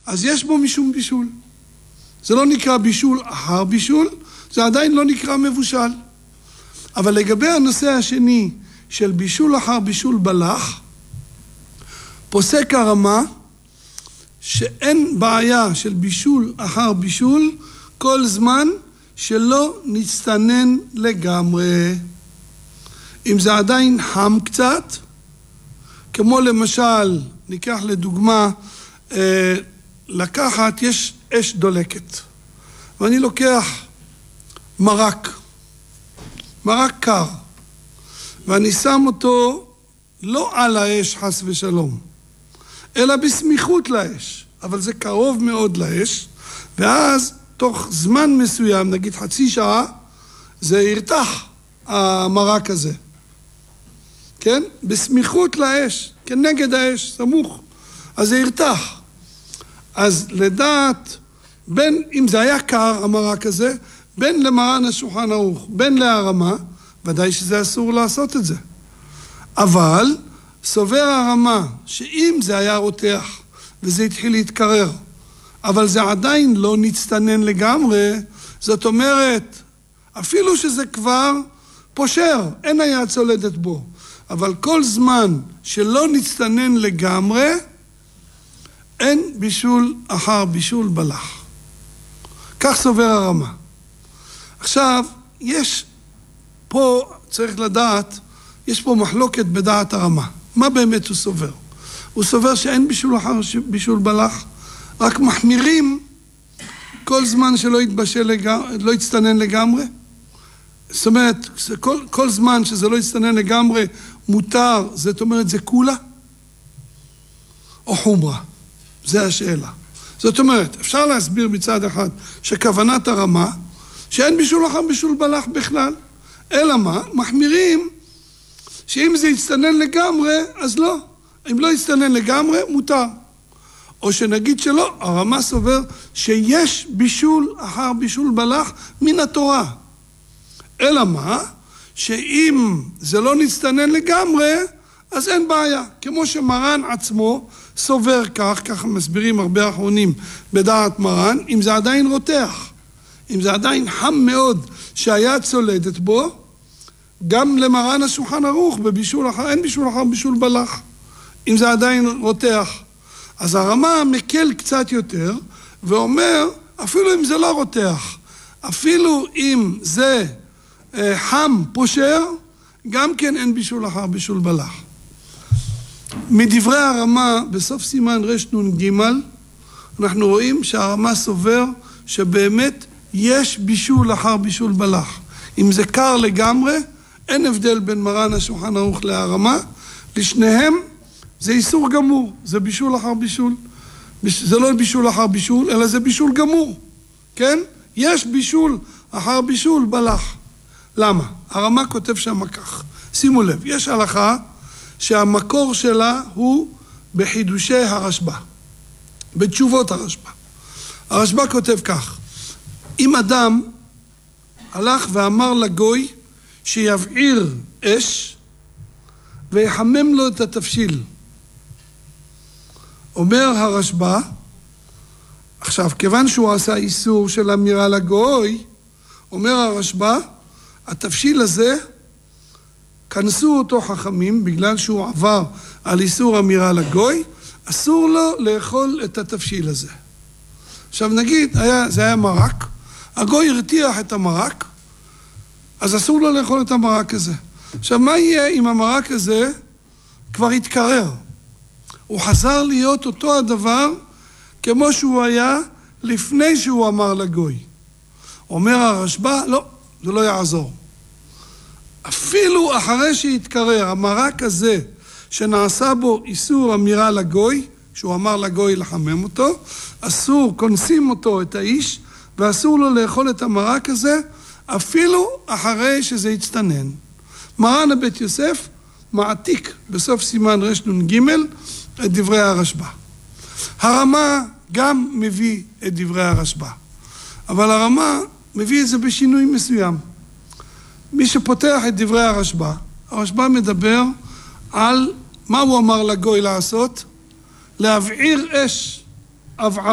אז יש בו משום בישול. זה לא נקרא בישול אחר בישול, זה עדיין לא נקרא מבושל. אבל לגבי הנושא השני של בישול אחר בישול בלח, פוסק הרמה שאין בעיה של בישול אחר בישול כל זמן שלא נצטנן לגמרי. אם זה עדיין חם קצת, כמו למשל, ניקח לדוגמה, לקחת, יש אש דולקת, ואני לוקח מרק קר, ואני שם אותו לא על האש חס ושלום, אלא בסמיכות לאש, אבל זה קרוב מאוד לאש, ואז תוך זמן מסוים, נגיד חצי שעה, זה ירתח המרק הזה. כן? בסמיכות לאש, כנגד האש, סמוך. אז זה ירתח. אז לדעת, בין, אם זה היה קר, המרק הזה, בין למרן השולחן ערוך, בין להרמה, ודאי שזה אסור לעשות את זה. אבל סובר הרמה שאם זה היה רותח וזה התחיל להתקרר, אבל זה עדיין לא נצטנן לגמרי, זאת אומרת, אפילו שזה כבר פושר, אין היה צולדת בו, אבל כל זמן שלא נצטנן לגמרי, אין בישול אחר בישול בלח. כך סובר הרמה. עכשיו, יש פה, צריך לדעת, יש פה מחלוקת בדעת הרמה. מה באמת הוא סובר? הוא סובר שאין בישול אחר בישול בלח, רק מחמירים כל זמן שלא לא יצטנן לגמרי. זאת אומרת, כל זמן שזה לא יצטנן לגמרי מותר, זאת אומרת זה כולה או חומרה. זה השאלה. זאת אומרת, אפשר להסביר מצד אחד שכוונת הרמה שאין בישול אחר בישול בלח בכלל, אלא מה? מחמירים שאם זה יצטנן לגמרי, אז לא. אם לא יצטנן לגמרי, מותר. או שנגיד שלא, הרמה סובר שיש בישול אחר בישול בלח מן התורה. אלא מה? שאם זה לא נצטנן לגמרי, אז אין בעיה. כמו שמרן עצמו סובר כך, ככה מסבירים הרבה אחרונים בדעת מרן, אם זה עדיין רותח, אם זה עדיין חם מאוד שהיה צולדת בו, גם למרן השולחן ערוך בבישול אחר, אין בישול אחר בישול בלח. אם זה עדיין רותח. אז הרמה מקל קצת יותר ואומר, אפילו אם זה לא רותח, אפילו אם זה חם פושר, גם כן אין בישול אחר בישול בלח. מדברי הרמה בסוף סימן רנ"ג אנחנו רואים שהרמה סובר שבאמת יש בישול אחר בישול בלח. אם זה קר לגמרי, אין הבדל בין מרן השולחן ערוך להרמה, לשניהם זה איסור גמור, זה בישול אחר בישול. זה לא בישול אחר בישול, אלא זה בישול גמור. כן? יש בישול אחר בישול בלח. למה? הרמה כותב שם כך. שימו לב, יש הלכה שהמקור שלה הוא בחידושי הרשב"א, בתשובות הרשב"א. הרשב"א כותב כך, אם אדם הלך ואמר לגוי שיבעיר אש ויחמם לו את התבשיל, אומר הרשב"א, עכשיו כיוון שהוא עשה איסור של אמירה לגוי, אומר הרשב"א, התבשיל הזה כנסו אותו חכמים בגלל שהוא עבר על איסור אמירה לגוי, אסור לו לאכול את התבשיל הזה. עכשיו נגיד, זה היה מרק, הגוי הרתיח את המרק, אז אסור לו לאכול את המרק הזה. עכשיו מה יהיה אם המרק הזה כבר התקרר? הוא חזר להיות אותו הדבר כמו שהוא היה לפני שהוא אמר לגוי. אומר הרשב"א, לא, זה לא יעזור. אפילו אחרי שהתקרר, המרק הזה שנעשה בו איסור אמירה לגוי, שהוא אמר לגוי לחמם אותו, אסור, כונסים אותו, את האיש, ואסור לו לאכול את המרק הזה, אפילו אחרי שזה יצטנן. מרן הבית יוסף מעתיק בסוף סימן רנ"ג את דברי הרשב"א. הרמה גם מביא את דברי הרשב"א, אבל הרמה מביא את זה בשינוי מסוים. מי שפותח את דברי הרשב"א, הרשב"א מדבר על מה הוא אמר לגוי לעשות, להבעיר אש,